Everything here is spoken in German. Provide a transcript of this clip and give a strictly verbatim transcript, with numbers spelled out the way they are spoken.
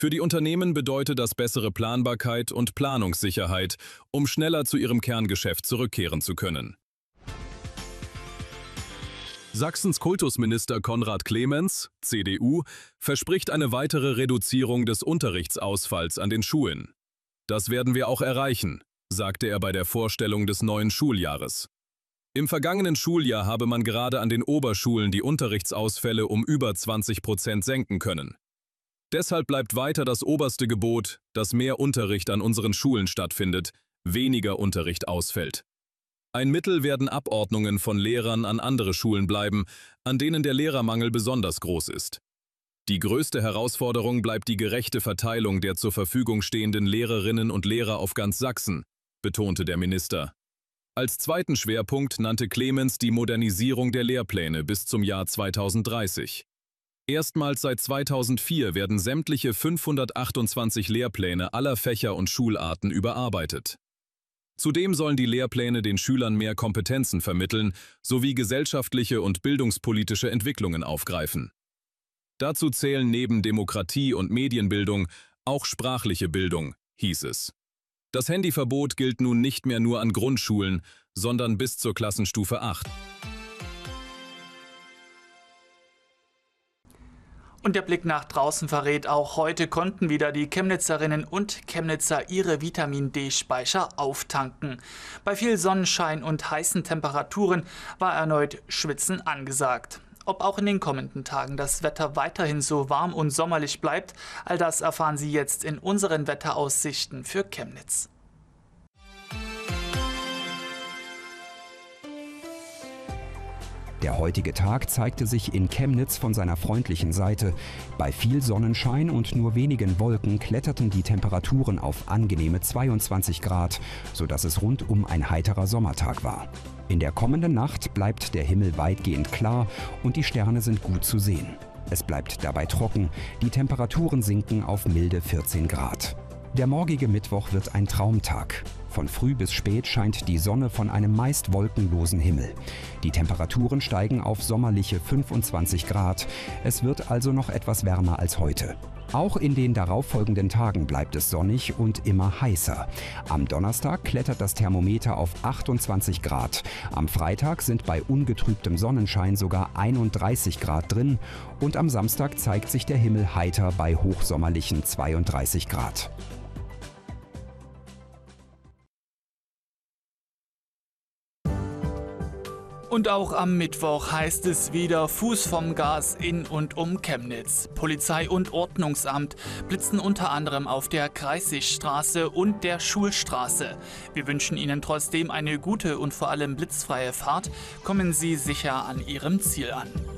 Für die Unternehmen bedeutet das bessere Planbarkeit und Planungssicherheit, um schneller zu ihrem Kerngeschäft zurückkehren zu können. Sachsens Kultusminister Konrad Clemens, C D U, verspricht eine weitere Reduzierung des Unterrichtsausfalls an den Schulen. Das werden wir auch erreichen, sagte er bei der Vorstellung des neuen Schuljahres. Im vergangenen Schuljahr habe man gerade an den Oberschulen die Unterrichtsausfälle um über zwanzig Prozent senken können. Deshalb bleibt weiter das oberste Gebot, dass mehr Unterricht an unseren Schulen stattfindet, weniger Unterricht ausfällt. Ein Mittel werden Abordnungen von Lehrern an andere Schulen bleiben, an denen der Lehrermangel besonders groß ist. Die größte Herausforderung bleibt die gerechte Verteilung der zur Verfügung stehenden Lehrerinnen und Lehrer auf ganz Sachsen, betonte der Minister. Als zweiten Schwerpunkt nannte Clemens die Modernisierung der Lehrpläne bis zum Jahr zweitausenddreißig. Erstmals seit zweitausendvier werden sämtliche fünfhundertachtundzwanzig Lehrpläne aller Fächer und Schularten überarbeitet. Zudem sollen die Lehrpläne den Schülern mehr Kompetenzen vermitteln sowie gesellschaftliche und bildungspolitische Entwicklungen aufgreifen. Dazu zählen neben Demokratie- und Medienbildung auch sprachliche Bildung, hieß es. Das Handyverbot gilt nun nicht mehr nur an Grundschulen, sondern bis zur Klassenstufe acht. Und der Blick nach draußen verrät, auch heute konnten wieder die Chemnitzerinnen und Chemnitzer ihre Vitamin-D-Speicher auftanken. Bei viel Sonnenschein und heißen Temperaturen war erneut Schwitzen angesagt. Ob auch in den kommenden Tagen das Wetter weiterhin so warm und sommerlich bleibt, all das erfahren Sie jetzt in unseren Wetteraussichten für Chemnitz. Der heutige Tag zeigte sich in Chemnitz von seiner freundlichen Seite. Bei viel Sonnenschein und nur wenigen Wolken kletterten die Temperaturen auf angenehme zweiundzwanzig Grad, sodass es rundum ein heiterer Sommertag war. In der kommenden Nacht bleibt der Himmel weitgehend klar und die Sterne sind gut zu sehen. Es bleibt dabei trocken, die Temperaturen sinken auf milde vierzehn Grad. Der morgige Mittwoch wird ein Traumtag. Von früh bis spät scheint die Sonne von einem meist wolkenlosen Himmel. Die Temperaturen steigen auf sommerliche fünfundzwanzig Grad. Es wird also noch etwas wärmer als heute. Auch in den darauffolgenden Tagen bleibt es sonnig und immer heißer. Am Donnerstag klettert das Thermometer auf achtundzwanzig Grad. Am Freitag sind bei ungetrübtem Sonnenschein sogar einunddreißig Grad drin. Und am Samstag zeigt sich der Himmel heiter bei hochsommerlichen zweiunddreißig Grad. Und auch am Mittwoch heißt es wieder Fuß vom Gas in und um Chemnitz. Polizei und Ordnungsamt blitzen unter anderem auf der Kreißigstraße und der Schulstraße. Wir wünschen Ihnen trotzdem eine gute und vor allem blitzfreie Fahrt. Kommen Sie sicher an Ihrem Ziel an.